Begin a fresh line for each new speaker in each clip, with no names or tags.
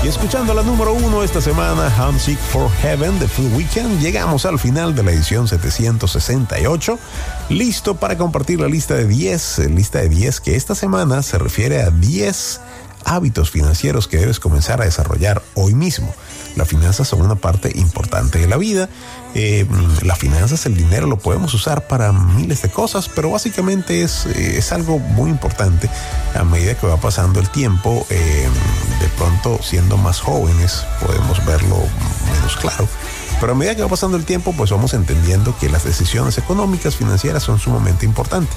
Y escuchando la número 1 esta semana, Homesick for Heaven de Full Weekend, llegamos al final de la edición 768, listo para compartir la lista de 10 que esta semana se refiere a 10 hábitos financieros que debes comenzar a desarrollar hoy mismo. Las finanzas son una parte importante de la vida. Las finanzas, el dinero lo podemos usar para miles de cosas, pero básicamente es algo muy importante a medida que va pasando el tiempo. De pronto, siendo más jóvenes, podemos verlo menos claro. Pero a medida que va pasando el tiempo, pues vamos entendiendo que las decisiones económicas, financieras son sumamente importantes.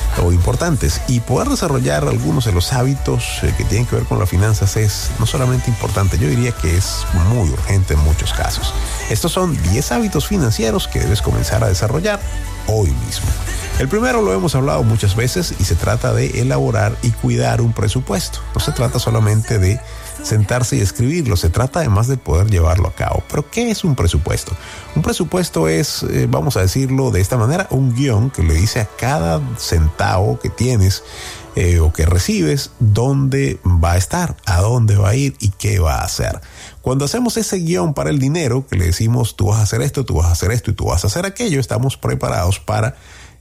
Y poder desarrollar algunos de los hábitos que tienen que ver con las finanzas es no solamente importante, yo diría que es muy urgente en muchos casos. Estos son 10 hábitos financieros que debes comenzar a desarrollar hoy mismo. El primero lo hemos hablado muchas veces y se trata de elaborar y cuidar un presupuesto. No se trata solamente de sentarse y escribirlo, se trata además de poder llevarlo a cabo. ¿Pero qué es un presupuesto? Un presupuesto es, vamos a decirlo de esta manera, un guión que le dice a cada centavo que tienes o que recibes dónde va a estar, a dónde va a ir y qué va a hacer. Cuando hacemos ese guión para el dinero, que le decimos tú vas a hacer esto, tú vas a hacer esto y tú vas a hacer aquello, estamos preparados para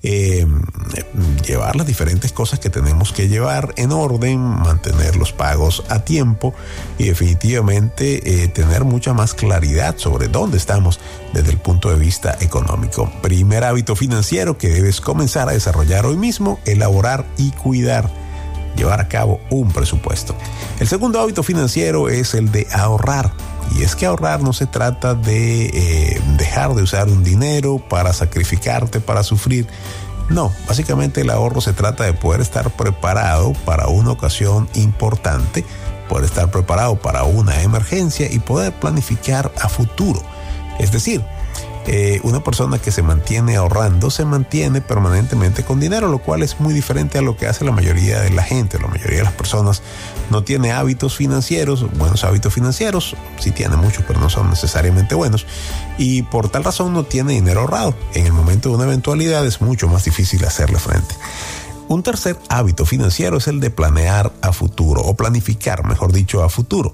llevar las diferentes cosas que tenemos que llevar en orden, mantener los pagos a tiempo y definitivamente tener mucha más claridad sobre dónde estamos desde el punto de vista económico. Primer hábito financiero que debes comenzar a desarrollar hoy mismo: elaborar y cuidar, llevar a cabo un presupuesto. El segundo hábito financiero es el de ahorrar. Y es que ahorrar no se trata de dejar de usar un dinero para sacrificarte, para sufrir. No, básicamente el ahorro se trata de poder estar preparado para una ocasión importante, poder estar preparado para una emergencia y poder planificar a futuro. Es decir, una persona que se mantiene ahorrando se mantiene permanentemente con dinero, lo cual es muy diferente a lo que hace la mayoría de la gente. La mayoría de las personas no tiene hábitos financieros, buenos hábitos financieros, sí tiene muchos, pero no son necesariamente buenos, y por tal razón no tiene dinero ahorrado. En el momento de una eventualidad es mucho más difícil hacerle frente. Un tercer hábito financiero es el de planear a futuro, o planificar, mejor dicho, a futuro.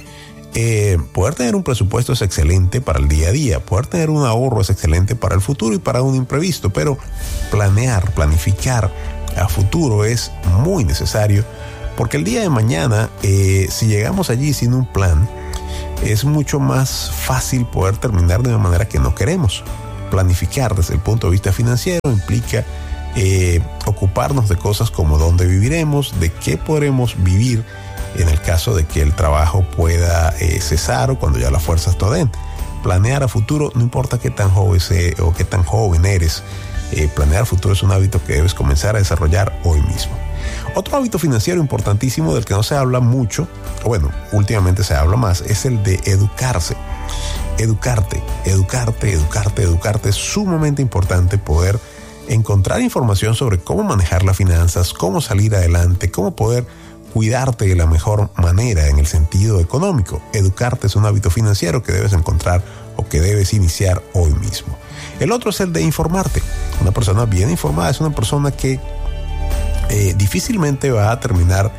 Poder tener un presupuesto es excelente para el día a día, poder tener un ahorro es excelente para el futuro y para un imprevisto, pero planificar a futuro es muy necesario, porque el día de mañana, si llegamos allí sin un plan, es mucho más fácil poder terminar de una manera que no queremos. Planificar desde el punto de vista financiero implica ocuparnos de cosas como dónde viviremos, de qué podremos vivir en el caso de que el trabajo pueda cesar o cuando ya las fuerzas no den. Planear a futuro, no importa qué tan joven o qué tan joven eres, planear a futuro es un hábito que debes comenzar a desarrollar hoy mismo. Otro hábito financiero importantísimo del que no se habla mucho, o bueno, últimamente se habla más, es el de educarse. Educarte es sumamente importante poder encontrar información sobre cómo manejar las finanzas, cómo salir adelante, cómo poder cuidarte de la mejor manera en el sentido económico. Educarte es un hábito financiero que debes encontrar o que debes iniciar hoy mismo. El otro es el de informarte. Una persona bien informada es una persona que difícilmente va a terminar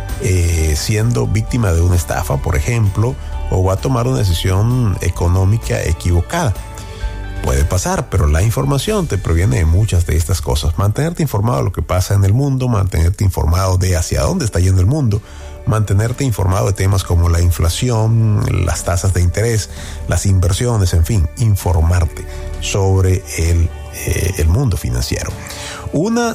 siendo víctima de una estafa, por ejemplo, o va a tomar una decisión económica equivocada. Puede pasar, pero la información te previene de muchas de estas cosas. Mantenerte informado de lo que pasa en el mundo, mantenerte informado de hacia dónde está yendo el mundo, mantenerte informado de temas como la inflación, las tasas de interés, las inversiones, en fin, informarte sobre el mundo financiero. Un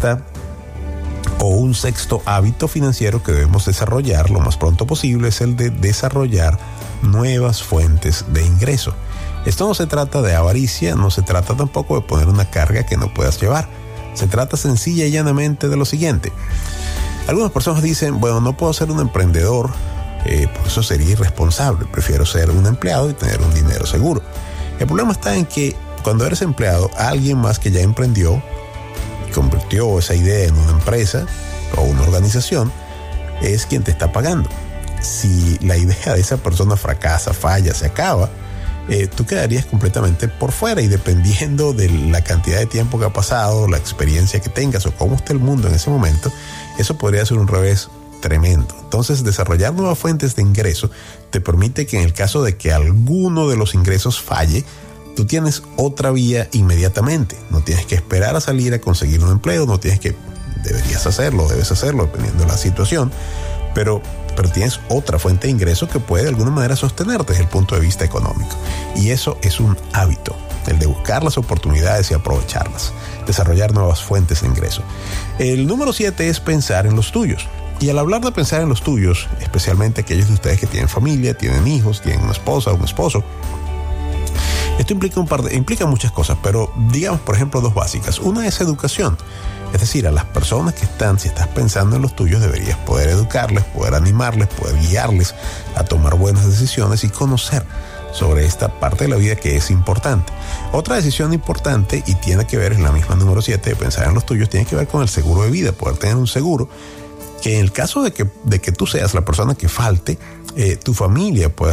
sexto hábito financiero que debemos desarrollar lo más pronto posible es el de desarrollar nuevas fuentes de ingreso. Esto no se trata de avaricia, no se trata tampoco de poner una carga que no puedas llevar. Se trata sencilla y llanamente de lo siguiente. Algunas personas dicen, bueno, no puedo ser un emprendedor, por eso sería irresponsable. Prefiero ser un empleado y tener un dinero seguro. El problema está en que cuando eres empleado, alguien más que ya emprendió y convirtió esa idea en una empresa o una organización, es quien te está pagando. Si la idea de esa persona fracasa, falla, se acaba, tú quedarías completamente por fuera, y dependiendo de la cantidad de tiempo que ha pasado, la experiencia que tengas o cómo esté el mundo en ese momento, eso podría ser un revés tremendo. Entonces, desarrollar nuevas fuentes de ingreso te permite que en el caso de que alguno de los ingresos falle, tú tienes otra vía inmediatamente. No tienes que esperar a salir a conseguir un empleo, debes hacerlo, dependiendo de la situación, pero tienes otra fuente de ingreso que puede de alguna manera sostenerte desde el punto de vista económico. Y eso es un hábito, el de buscar las oportunidades y aprovecharlas, desarrollar nuevas fuentes de ingreso. El número 7 es pensar en los tuyos. Y al hablar de pensar en los tuyos, especialmente aquellos de ustedes que tienen familia, tienen hijos, tienen una esposa o un esposo, esto implica muchas cosas, pero digamos, por ejemplo, dos básicas. Una es educación. Es decir, a las personas que si estás pensando en los tuyos, deberías poder educarles, poder animarles, poder guiarles a tomar buenas decisiones y conocer sobre esta parte de la vida que es importante. Otra decisión importante, y tiene que ver, en la misma número 7, de pensar en los tuyos, tiene que ver con el seguro de vida, poder tener un seguro que en el caso de que tú seas la persona que falte, tu familia pueda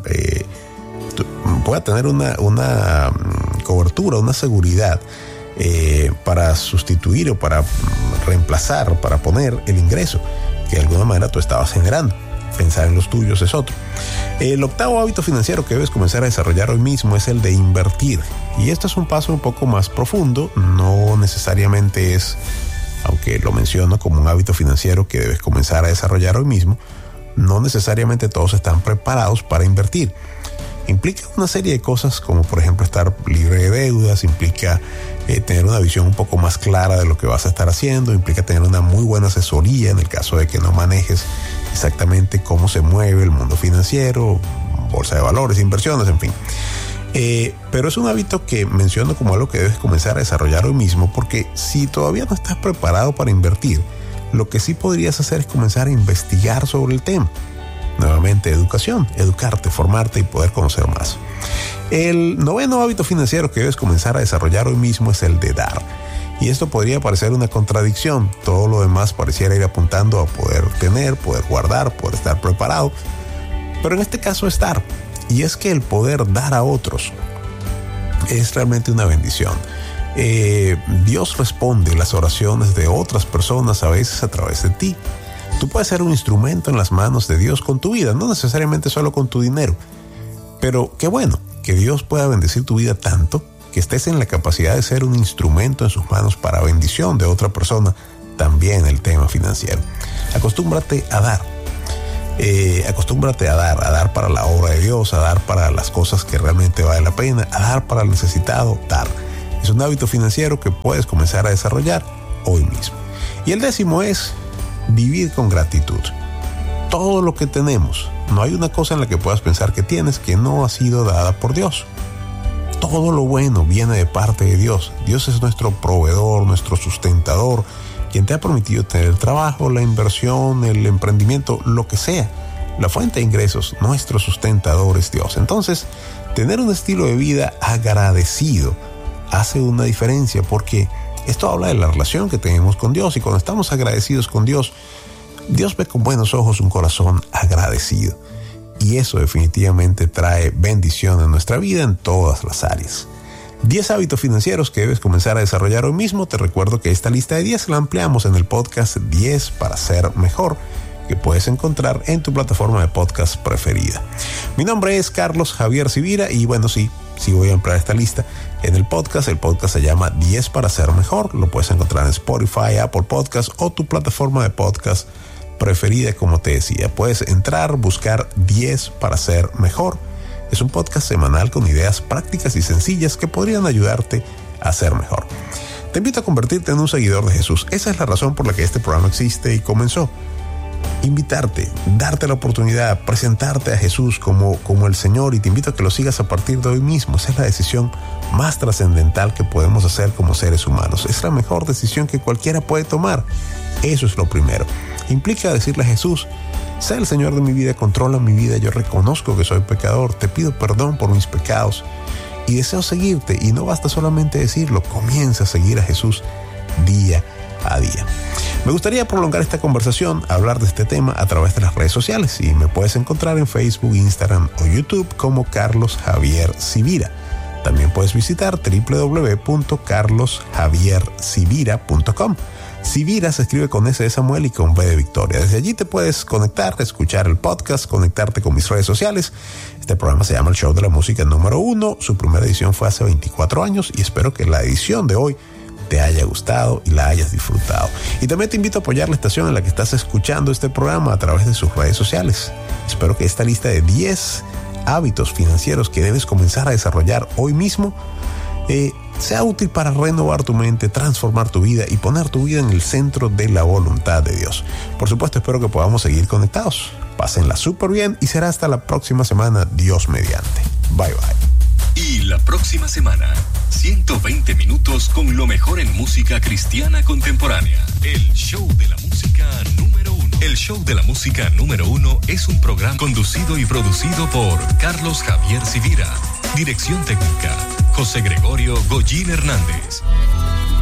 tener una cobertura, una seguridad para sustituir o para reemplazar, para poner el ingreso que de alguna manera tú estabas generando. Pensar en los tuyos es otro. El octavo hábito financiero que debes comenzar a desarrollar hoy mismo es el de invertir. Y esto es un paso un poco más profundo, no necesariamente es, aunque lo menciono como un hábito financiero que debes comenzar a desarrollar hoy mismo, no necesariamente todos están preparados para invertir. Implica una serie de cosas, como por ejemplo estar libre de deudas, implica tener una visión un poco más clara de lo que vas a estar haciendo, implica tener una muy buena asesoría en el caso de que no manejes exactamente cómo se mueve el mundo financiero, bolsa de valores, inversiones, en fin. Pero es un hábito que menciono como algo que debes comenzar a desarrollar hoy mismo, porque si todavía no estás preparado para invertir, lo que sí podrías hacer es comenzar a investigar sobre el tema. Nuevamente, educación, educarte, formarte y poder conocer más. El noveno hábito financiero que debes comenzar a desarrollar hoy mismo es el de dar. Y esto podría parecer una contradicción. Todo lo demás pareciera ir apuntando a poder tener, poder guardar, poder estar preparado. Pero en este caso es dar. Y es que el poder dar a otros es realmente una bendición. Dios responde las oraciones de otras personas a veces a través de ti. Tú puedes ser un instrumento en las manos de Dios con tu vida, no necesariamente solo con tu dinero. Pero qué bueno que Dios pueda bendecir tu vida tanto que estés en la capacidad de ser un instrumento en sus manos para bendición de otra persona, también el tema financiero. Acostúmbrate a dar. A dar para la obra de Dios, a dar para las cosas que realmente vale la pena, a dar para el necesitado, dar. Es un hábito financiero que puedes comenzar a desarrollar hoy mismo. Y el décimo es vivir con gratitud. Todo lo que tenemos, no hay una cosa en la que puedas pensar que tienes que no ha sido dada por Dios. Todo lo bueno viene de parte de Dios. Dios es nuestro proveedor, nuestro sustentador, quien te ha permitido tener el trabajo, la inversión, el emprendimiento, lo que sea. La fuente de ingresos, nuestro sustentador es Dios. Entonces, tener un estilo de vida agradecido hace una diferencia, porque esto habla de la relación que tenemos con Dios, y cuando estamos agradecidos con Dios, Dios ve con buenos ojos un corazón agradecido. Y eso definitivamente trae bendición en nuestra vida en todas las áreas. 10 hábitos financieros que debes comenzar a desarrollar hoy mismo. Te recuerdo que esta lista de 10 la ampliamos en el podcast 10 para ser mejor, que puedes encontrar en tu plataforma de podcast preferida. Mi nombre es Carlos Javier Sivira y bueno, sí voy a ampliar esta lista en el podcast. El podcast se llama 10 para ser mejor. Lo puedes encontrar en Spotify, Apple Podcast o tu plataforma de podcast preferida, como te decía. Puedes entrar, buscar 10 para ser mejor. Es un podcast semanal con ideas prácticas y sencillas que podrían ayudarte a ser mejor. Te invito a convertirte en un seguidor de Jesús. Esa es la razón por la que este programa existe y comenzó. Invitarte, darte la oportunidad, presentarte a Jesús como el Señor, y te invito a que lo sigas a partir de hoy mismo. Esa es la decisión más trascendental que podemos hacer como seres humanos. Es la mejor decisión que cualquiera puede tomar. Eso es lo primero. Implica decirle a Jesús: sé el Señor de mi vida, controla mi vida, yo reconozco que soy pecador, te pido perdón por mis pecados y deseo seguirte. Y no basta solamente decirlo, comienza a seguir a Jesús día a día. Me gustaría prolongar esta conversación, hablar de este tema a través de las redes sociales, y me puedes encontrar en Facebook, Instagram o YouTube como Carlos Javier Sivira. También puedes visitar www.carlosjaviersivira.com. Sivira se escribe con S de Samuel y con V de Victoria. Desde allí te puedes conectar, escuchar el podcast, conectarte con mis redes sociales. Este programa se llama El Show de la Música número 1. Su primera edición fue hace 24 años y espero que la edición de hoy te haya gustado y la hayas disfrutado. Y también te invito a apoyar la estación en la que estás escuchando este programa a través de sus redes sociales. Espero que esta lista de 10 hábitos financieros que debes comenzar a desarrollar hoy mismo sea útil para renovar tu mente, transformar tu vida y poner tu vida en el centro de la voluntad de Dios. Por supuesto, espero que podamos seguir conectados. Pásenla súper bien y será hasta la próxima semana, Dios mediante. Bye bye.
Y la próxima semana, 120 minutos con lo mejor en música cristiana contemporánea. El Show de la Música número 1. El Show de la Música número 1 es un programa conducido y producido por Carlos Javier Sivira. Dirección técnica, José Gregorio Goyín Hernández.